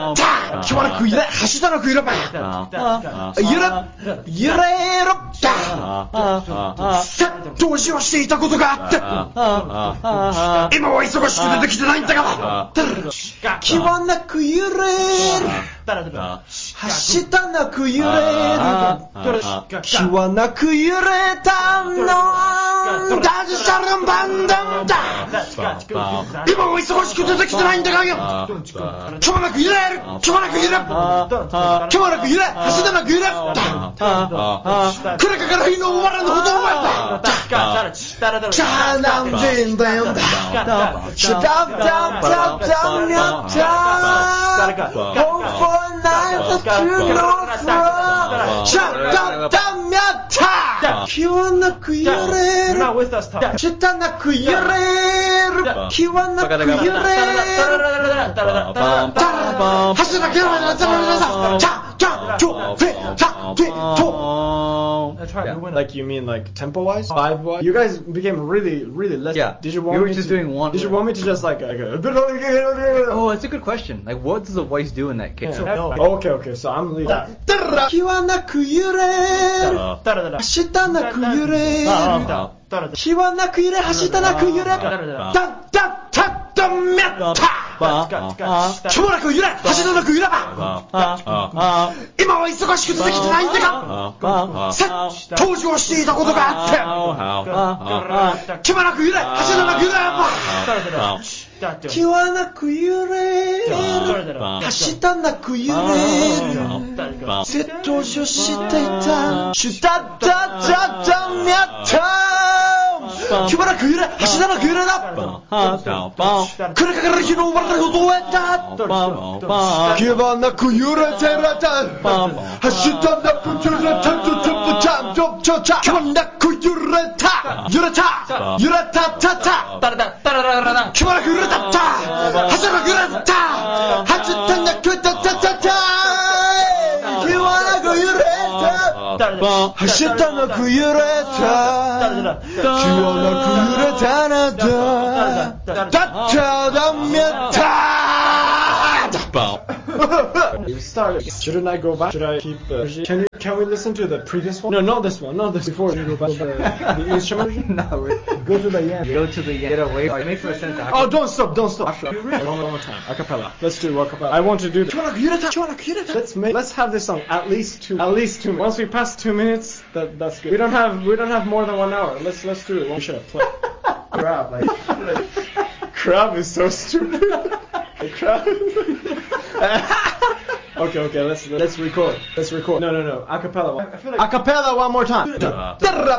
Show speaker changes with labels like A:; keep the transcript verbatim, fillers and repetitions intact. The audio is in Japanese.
A: 타 키와나 그 일에 하시다나 그 일에 봐 이래 이래 롭다 사 도시をしていたことがあって今は忙しくてできてないんだが気はなく揺れる走ったなく揺れる気はなく揺れたのダジシャルンバンダンだ今は忙しくてできてないんだがよ気はなく揺れる気はなく揺れる気はなく揺れ走ったなく揺れこれかから日の終わらぬほどお前だチャーナンデンデンだシャダブダブダブダブダブダブホーフォーナイトチューノーフローシャダブダブダブ気はなく揺れる下なく揺れる気はなく揺れる走らなきゃならないチャチャチョフェチャチェト
B: Like you mean like tempo wise, vibe wise? You guys became really, really less.
C: Yeah.
B: Did you want
C: you were
B: me
C: just
B: to,
C: doing one.
B: Did you want me to just like? like
C: oh, it's a good question. Like, what does the voice do in that case?
B: Yeah. Oh, okay, okay. So I'm leaving.
A: 気はなく揺れる下なく揺れる気はなく揺れ下なく揺れダッダッタッダメッタ気はなく揺れ下なく揺れば今は忙しくてできてないんだがさ当時をしていたことがあって気はなく揺れ下なく揺れば気はなく揺れる下なく揺れる窃盗所していたシュタッタッタッタミャッタ気はなく揺れ下なく揺れだこれから日の終わらないことをやった気はなく揺れてらた下なく揺れた気はなく揺れた揺れた揺れたたた気はなく揺れたた走らなく揺れた走ったなくたたたた気はなく揺れた走ったなく揺れた気はなく揺れたなだだっただめた
B: You started. Shouldn't I go back? Should I keep the? Can you? Can we listen to the previous one? No, not this one. Not this. Before you go back to the, the instrument.
C: No,
B: go to the end.
C: Go to the end. Get away. It makes no sense.
B: Oh, don't stop! Don't stop! One more time. Acapella. Let's do acapella. I want to do. The, let's make. Let's have this song at least two. At least two. Once we pass two minutes, that that's good. We don't have. We don't have more than one hour. Let's let's do it. We should have played. Crab. Like. Crab is so stupid. Crab. Okay, okay, let's let's record. Let's record. No, no, no. Acapella. I feel like acapella one more time.